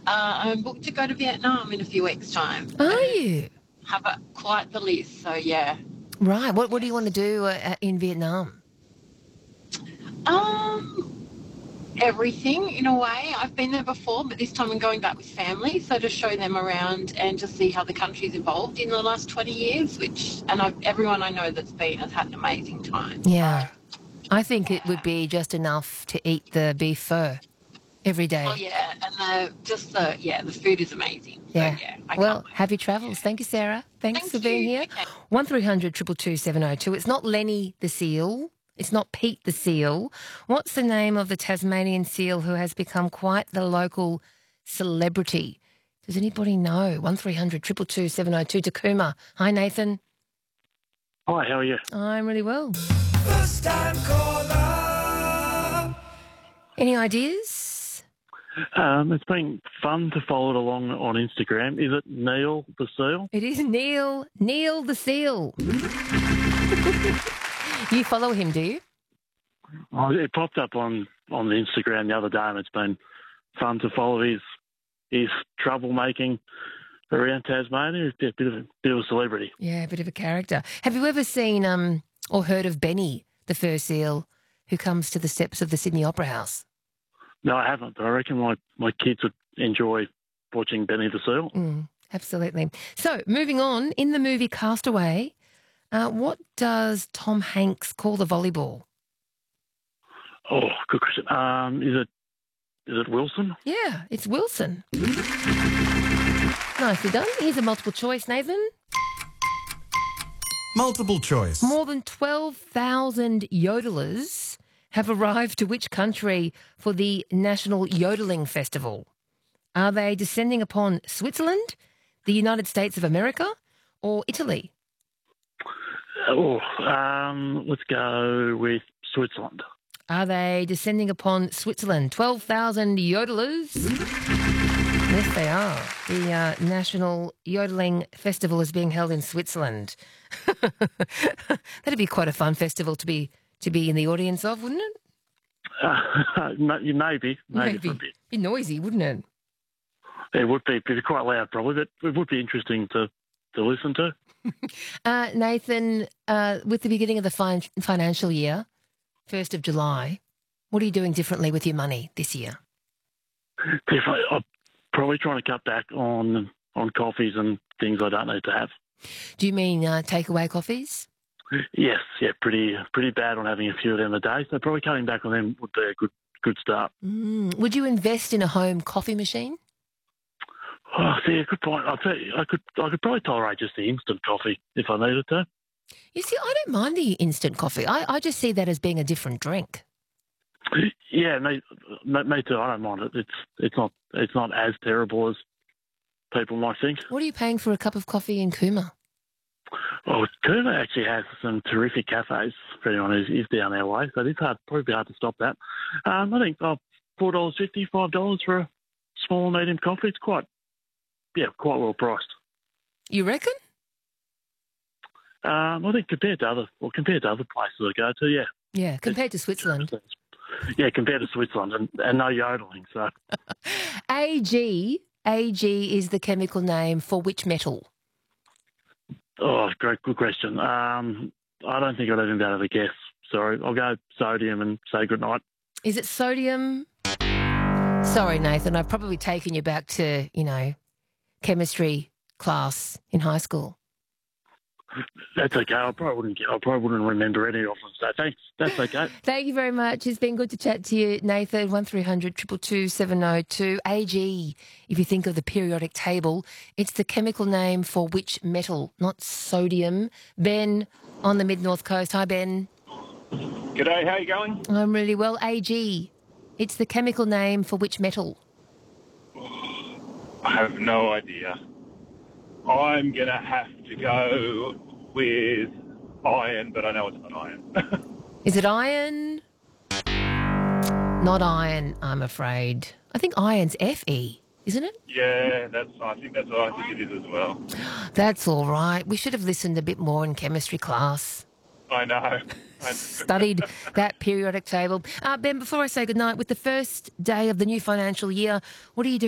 I'm booked to go to Vietnam in a few weeks' time. Are you? Have quite the list, so yeah. Right. What do you want to do in Vietnam? Um, Everything in a way. I've been there before, but this time I'm going back with family, so to show them around and just see how the country's evolved in the last 20 years. Everyone I know that's been has had an amazing time. Yeah. So, I think it would yeah. be just enough to eat the beef pho every Oh day. yeah, and the food is amazing. So Yeah. yeah, I can't Well, wait. happy travels. Thank you, Sarah. Thanks for Thank being you. here. Okay. 1300 222 702. It's not Lenny the seal. It's not Pete the seal. What's the name of the Tasmanian seal who has become quite the local celebrity? Does anybody know? 1300 222 702. Takuma. Hi, Nathan. Hi, how are you? I'm really well. First time caller. Any ideas? It's been fun to follow it along on Instagram. Is it Neil the Seal? It is Neil the seal. You follow him, do you? Oh, it popped up on the Instagram the other day, and it's been fun to follow his troublemaking around Tasmania. He's a bit of a celebrity. Yeah, a bit of a character. Have you ever seen or heard of Benny, the fur seal, who comes to the steps of the Sydney Opera House? No, I haven't, but I reckon my kids would enjoy watching Benny the Seal. Absolutely. So, moving on, in the movie Castaway, what does Tom Hanks call the volleyball? Oh, good question. Is it Wilson? Yeah, it's Wilson. Nicely done. Here's a multiple choice, Nathan. Multiple choice. More than 12,000 yodelers have arrived to which country for the National Yodeling Festival? Are they descending upon Switzerland, the United States of America, or Italy? Let's go with Switzerland. Are they descending upon Switzerland? 12,000 yodelers? Yes, they are. The National Yodeling Festival is being held in Switzerland. That'd be quite a fun festival to be in the audience of, wouldn't it? Maybe for a bit. Be noisy, wouldn't it? It would be quite loud, probably, but it would be interesting to listen to. Nathan, with the beginning of the financial year, 1st of July, what are you doing differently with your money this year? Definitely, I'm probably trying to cut back on coffees and things I don't need to have. Do you mean takeaway coffees? Yes, yeah, pretty bad on having a few of them a day. So probably cutting back on them would be a good start. Would you invest in a home coffee machine? Oh, yeah, good point. I'll tell you, I could probably tolerate just the instant coffee if I needed to. You see, I don't mind the instant coffee. I just see that as being a different drink. Yeah, me too. I don't mind it. It's not as terrible as people might think. What are you paying for a cup of coffee in Cooma? Well, Cooma actually has some terrific cafes for anyone who's down our way, so it's probably hard to stop that. I think $4.50, $5 for a small and medium coffee. It's quite well priced. You reckon? I think compared to other places I go to, yeah. Yeah, compared to Switzerland. Yeah, compared to Switzerland and no yodeling. So AG is the chemical name for which metal? Oh, good question. I don't think I'd even be able to guess. Sorry, I'll go sodium and say good night. Is it sodium? Sorry, Nathan, I've probably taken you back to, chemistry class in high school. That's okay. I probably wouldn't remember any of them. So thanks. That's okay. Thank you very much. It's been good to chat to you, Nathan. 1300 222 702. AG, if you think of the periodic table, it's the chemical name for which metal, not sodium. Ben on the mid-north coast. Hi, Ben. G'day, how you going? I'm really well. AG, it's the chemical name for which metal? I have no idea. I'm going to have to go with iron, but I know it's not iron. Is it iron? Not iron, I'm afraid. I think iron's Fe, isn't it? Yeah, I think that's what I think it is as well. That's all right. We should have listened a bit more in chemistry class. I know. Studied that periodic table. Ben, before I say goodnight, with the first day of the new financial year, what are you doing?